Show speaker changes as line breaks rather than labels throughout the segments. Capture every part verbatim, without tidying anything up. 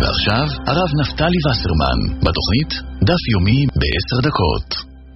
ועכשיו, הרב נפתלי וסרמן, בתוכנית דף יומי בעשר דקות.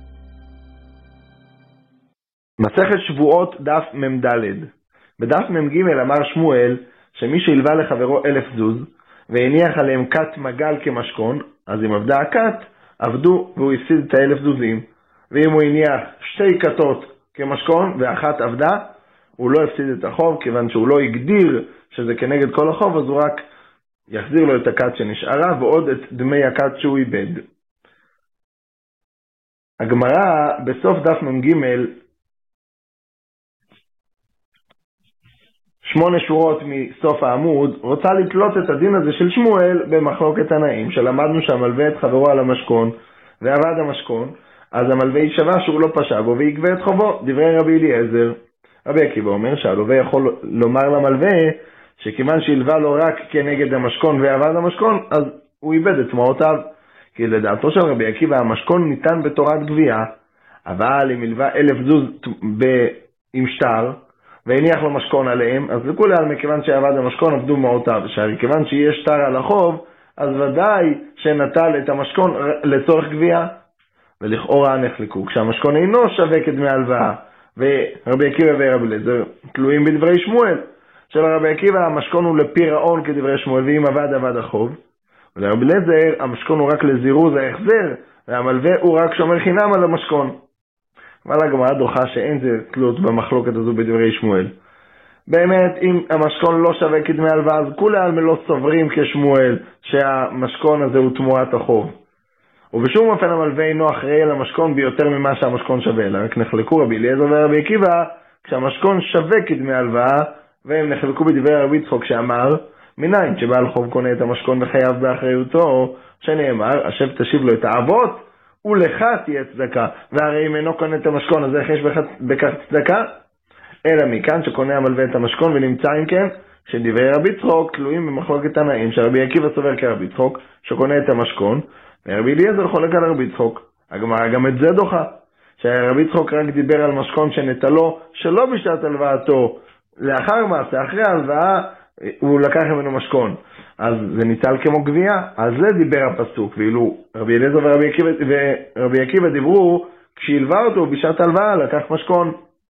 מסכת שבועות דף ממדלד. בדף ממג' אמר שמואל שמי שהלווה לחברו אלף זוז והניח עליהם קט מגל כמשכון, אז אם עבדה הקט, עבדו והוא הפסיד את האלף זוזים. ואם הוא הניח שתי קטות כמשכון ואחת עבדה, הוא לא הפסיד את החוב, כיוון שהוא לא הגדיר שזה כנגד כל החוב, אז הוא רק יחזיר לו את הקט שנשארה ועוד את דמי הקט שהוא איבד. הגמרא בסוף דף ממג' שמונה שורות מסוף העמוד רוצה לתלות את הדין הזה של שמואל במחלוקת תנאים, שלמדנו שהמלווה את חברו על המשכון ועבד המשכון, אז המלווה יישבע שהוא לא פשע בו ויגבה את חובו. דברי רבי אליעזר. רבי עקיבא אומר שהלווה יכול לומר למלווה שכיוון שהלווה לו רק כנגד המשכון ועבד המשכון, אז הוא איבד את תמורותיו. כי לדעתו של רבי עקיבא המשכון ניתן בתורת גבייה, אבל אם הלווה אלף זוז עם שטר והניח לו משכון עליהם, אז לכולי על מכיוון שעבד המשכון עבדו תמורותיו, שכיוון שיש שטר על החוב, אז ודאי שנטל את המשכון לצורך גבייה. ולכאורה נחלקו כשהמשכון אינו שווה כדמי הלוואה, ורבי עקיבא ורבי אליעזר תלויים בדברי שמואל. של רבי עקיבא המשכון הוא לפירעון כדברי שמואל, ואם עבד עבד החוב. ולרבי אליעזר המשכון הוא רק לזירוז ההחזר, והמלווה הוא רק שומר חינם על המשכון. אבל הגמרא דוחה שאין זה תלות במחלוקת הזו בדברי שמואל. באמת אם המשכון לא שווה כדמי הלוואה, אז כולי עלמא לא סוברים כשמואל שהמשכון הזה הוא תמורת החוב. ובשום אופן המלווה אינו אחראי על המשכון ביותר ממה שהמשכון שווה, רק נחלקו רבי אליעזר ורבי עקיבא כשהמשכון שווה כדמי הלוואה, והם נחלקו בדברי רבי יצחק שאמר מניין שבעל חוב קונה את המשכון וחייב באחריותו, שנאמר השב תשיב לו את האבות ולך תהיה צדקה, והרי אם אינו קונה את המשכון אז איך יש בכך צדקה? אלא מכאן שקונה המלווה את המשכון ונמצא אם כן שדברי רבי יצחק תלויים במחלוקת תנאים, שרבי עקיבא סובר כרבי יצחק שקונה את המשכון, ורבי אליעזר חולק על רבי יצחק. הגמרא גם את זה דוחה, שרבי יצחק רק דיבר על משכון שנטלו שלא בשעת הלוואתו, לאחר מעשה, אחרי ההלוואה הוא לקח ממנו משכון, אז זה ניצל כמו גבייה. על זה דיבר הפסוק, ואילו רבי אליעזר ורבי עקיבא, ורבי עקיבא דיברו כשהלווה אותו בשעת הלוואה לקח משכון,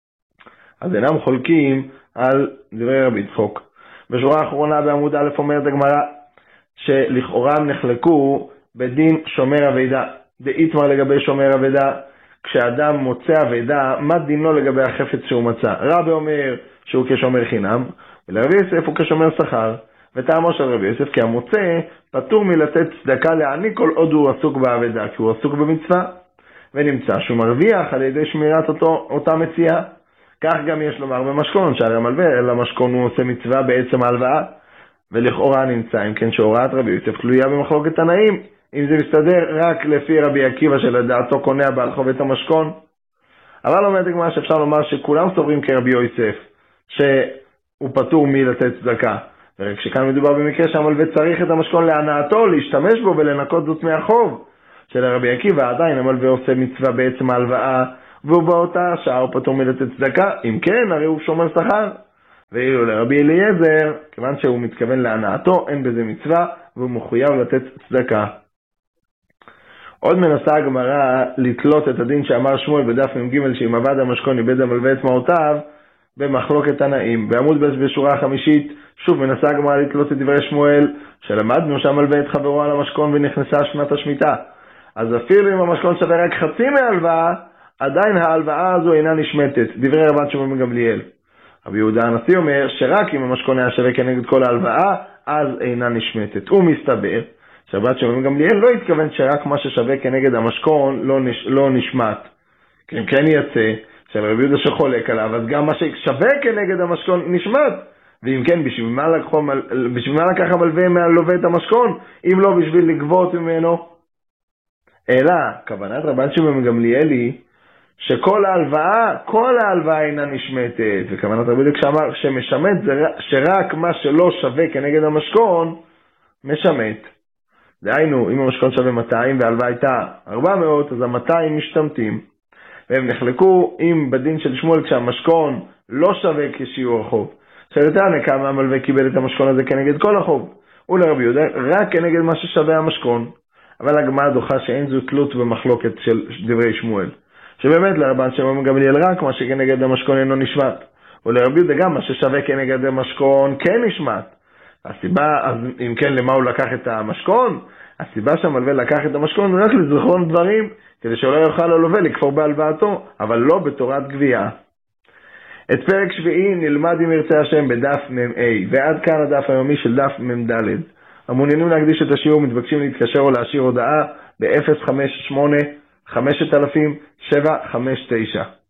אז אינם חולקים על דברי רבי יצחק. בשורה האחרונה בעמוד א' אומרת הגמרא שלכאורה נחלקו בדין שומר אבידה. דאיתמר לגבי שומר אבידה, כשאדם מוצא אבידה, מה דינו לגבי החפץ שהוא מצא? רבי אומר שהוא כשומר חינם, ולרבי יוסף הוא כשומר שכר. וטעמו של רבי יוסף כי המוצא פטור מלתת צדקה לעני כל עוד הוא עסוק באבידה, כי הוא עסוק במצווה, ונמצא שהוא מרוויח על ידי שמירת אותו, אותה מציאה. כך גם יש לומר במשכון, שהרי המלווה למשכון הוא עושה מצווה בעצם ההלוואה, ולכאורה נמצא אם כן שהוראת רבי יוסף תלויה במחלוקת תנאים, אם זה מסתדר רק לפי רבי עקיבא שלדעתו קונה בעל חוב את המשכון. אבל אומרת הגמרא שאפשר לומר שכולם סוברים כרבי יוסף שהוא פטור מלתת צדקה, ורק שכאן מדובר במקרה שהמלווה צריך את המשכון להנאתו, להשתמש בו ולנקות זאת מהחוב. של רבי עקיבא עדיין המלווה עושה מצווה בעצם ההלוואה, והוא באותה שעה הוא פטור מלתת צדקה, אם כן הרי הוא שומר שכר. ואילו לרבי אליעזר, כיוון שהוא מתכוון להנאתו, אין בזה מצווה והוא מחויב לתת צדקה. עוד מנסה הגמרא לתלות את הדין שאמר שמואל בדף ממג' שאם עבד המשכון איבד המלווה את תמורותיו במחלוקת תנאים. בעמוד ב' בשורה החמישית שוב מנסה הגמרא לתלות את דברי שמואל שלמדנו שהמלווה את חברו על המשכון ונכנסה שנת השמיטה, אז אפילו אם המשכון שווה רק חצי מההלוואה, עדיין ההלוואה הזו אינה נשמטת. דברי רבן שמעון בן גמליאל. רבי יהודה הנשיא אומר שרק אם המשכון היה שווה כנגד כל ההלוואה אז אינה נשמטת. ומסתבר שרבי שמעון בן גמליאל לא התכוון שרק מה ששווה כנגד המשכון לא, נש... לא נשמט. כן, כן יצא של רבי יהודה שחולק עליו, אז גם מה ששווה כנגד המשכון נשמט. ואם כן, בשביל מה, לקחו, בשביל מה לקח המלווה מהלווה את המשכון אם לא בשביל לגבות ממנו? אלא כוונת רבן שמעון בן גמליאל היא שכל ההלוואה, כל ההלוואה אינה נשמטת, וכוונת רבי יהודה כשאמר שמשמט זה שרק מה שלא שווה כנגד המשכון משמט. דהיינו, אם המשכון שווה מאתיים וההלוואה הייתה ארבע מאות, אז ה-מאתיים משתמטים. והם נחלקו אם בדין של שמואל כשהמשכון לא שווה כשיעור החוב. שאלתנו כמה המלווה קיבל את המשכון הזה כנגד כל החוב. ולרבי יהודה רק כנגד מה ששווה המשכון. אבל הגמרא דוחה שאין זו תלות במחלוקת של דברי שמואל. שבאמת לרבן שמעון גמליאל רק מה שכנגד המשכון אינו נשמט. ולרבי יהודה גם מה ששווה כנגד המשכון כן נשמט. הסיבה, אז אם כן, למה הוא לקח את המשכון? הסיבה שהמלווה לקח את המשכון הוא רק לזכרון דברים, כדי שלא יוכל הלווה לכפור בהלוואתו, אבל לא בתורת גבייה. את פרק שביעי נלמד אם ירצה השם בדף מ"ה, ועד כאן הדף היומי של דף מ"ד. המעוניינים להקדיש את השיעור מתבקשים להתקשר או להשאיר הודעה ב-אפס חמש שמונה חמש אפס אפס שבע חמש תשע.